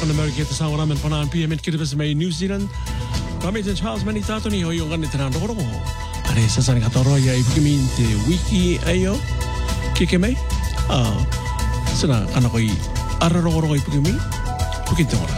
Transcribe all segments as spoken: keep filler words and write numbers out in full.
on America sa oramen panan P M at kiribas may New Zealand. Kami din Charles Manitato ni hoyong kan itanando ko. Are sa san katoro ya ibigmin te wiki ayo. Kikeme? Ah. Sana kana koy araro ko koy ibigmin. Pukito ko.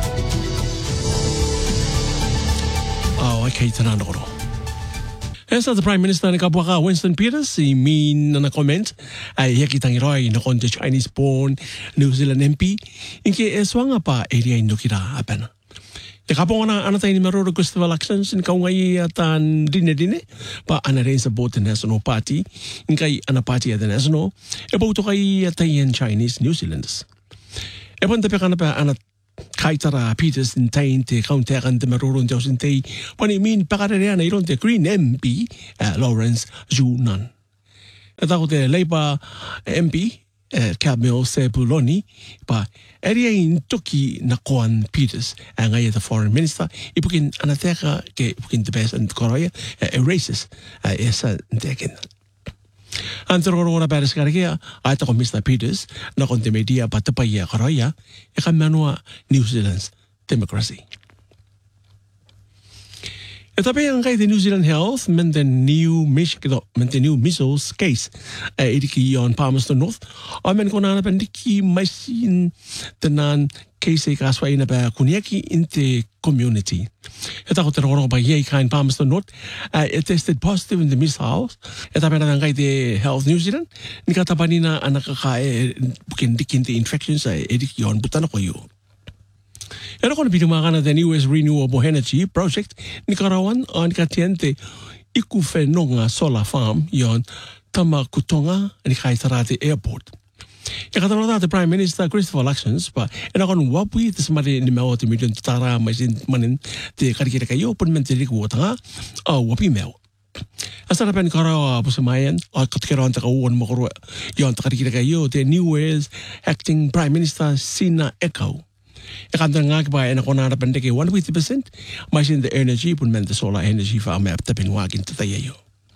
Ah, okay itanando ko. Esa the Prime Minister ni Kabuaka Winston Peters si min na comment ay yakitang iroy na konti Chinese-born New Zealand M P inke eswanga pa area indukira apana. Ya kapong na anatay ni Maroro Christopher Elections in kaungay atan dine-dine pa anarin sa both the National Party inkay anapati at the National e boto kay atayan Chinese New Zealanders. E pon tapi ka na pa anat Kaitara Peters in tain te kaunteran te maroron te osintei pani min pakarerea na iron te Green M P uh, Lawrence Junan. At ako te Labour M P uh, Camille Sepuloni pa area in Tuki na Koan Peters ang ay the Foreign Minister ipukin anateka ke ipukin te best and Korea uh, erases uh, esa ntekin. Antero ko na Paris karakia ay ko Mister Peters na konti media patapaya karaya e kamanua New Zealand's democracy. Ito pa yung kay the New Zealand Health men the new Michigan men the new measles case ay idiki yon Palmerston North amen ko na napandiki machine tanan case ay kasway na ba kunyaki inte community. Ito ako tero ko ba yay kain Palmerston North uh, it tested positive in the measles. Ito pa na kay the Health New Zealand ni katapani na anak kakae bukin-dikin the infections ay idiki yon butan ako yun. Ito ko na pinumakan na the U S Renewable Energy Project ni Karawan ang katiente ikufenonga solar farm yon tama kutonga ni Kaisarati Airport. Ikatawag na the Prime Minister Christopher Elections pa ito ko nung wapi tis mali ni Mao ti milyon tutara masin manin ti karikita kayo punmentiri ko tanga o wapi Mao. Asarapan karawa po sa mayan o katkiron ta kauwan mo karo yon ta karikita kayo the New Wales Acting Prime Minister Sina Echo. Ikantang nga kaya na kung narapan deke one hundred fifty percent masin the energy pun men the solar energy fa map tapin wagin tatayayo.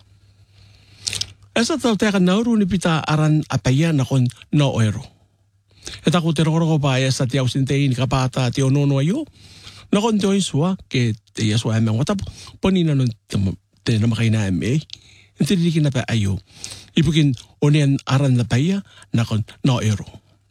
Esa tau teka nauru ni pita aran apaya na kon no euro. Eta ko teroro ko pa ya sa tiaw sintein kapata ti onono ayo. Na kon toy swa ke te yaswa amang watap ponina non te na makina me. Intilikin na pa ayo. Ipukin onen aran na paya na kon no euro.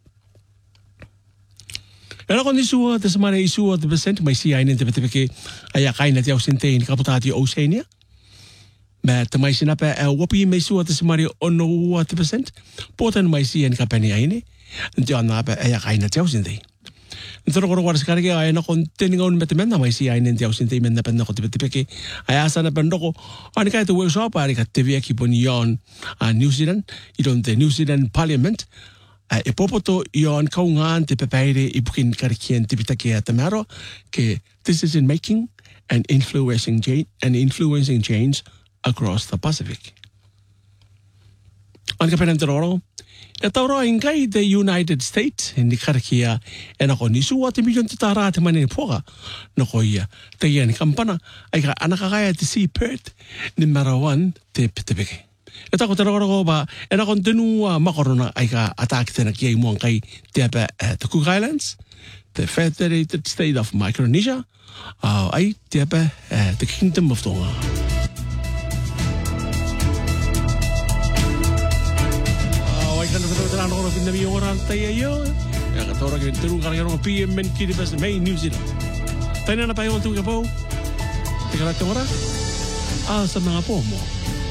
Pero kung isuwa, tas mana isuwa the percent, may siya inin tiba-tiba ay kain na tiyaw sintein kaputati Oceania. But may sinapa, wapi may suwa tas mana ono the percent, potan may siya ni kapani ayine, tiyaw na pa ay kain na tiyaw sintein. Ito ko rin sa karga ay na kung tiningaw na matamen na may siya inin tiyaw sintein men na pa na ko tiba-tiba ay asa na pando ko, ano kaya ito workshop, ay ka T V kipon yon New Zealand, itong the New Zealand Parliament, Uh, ipopoto yon kaungan te pepeire ibukin karikien tibitake atamaro ke decision making and influencing change and influencing change across the Pacific. Ang kapenantaroro, etawro ingkay the United States hindi karikia en ako ni suwa te milyon tutara te manin poka no koya te yan kampana ay ka anakakaya te si Perth ni Marawan te pitibike. Ito ako tero ko ba, ena kon tenu makorona ay ka attack te na kiyay mo ang kay tiapa the Cook Islands, the Federated State of Micronesia, uh, ay tiapa uh, the Kingdom of Tonga. Oh, ay kan ito ito lang ako na yung orang tayo yun. Kaya katoro kayo tenu karang yung P M and Kiribas May New Zealand. Tayo na na pa yung tuga po. Teka natin ora. Ah, sa mga po mo.